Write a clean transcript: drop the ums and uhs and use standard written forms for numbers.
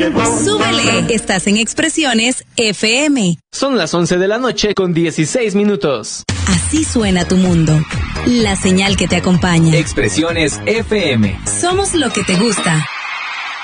Súbele. Estás en Expresiones FM. Son las 11 de la noche con 16 minutos. Así suena tu mundo. La señal que te acompaña. Expresiones FM. Somos lo que te gusta.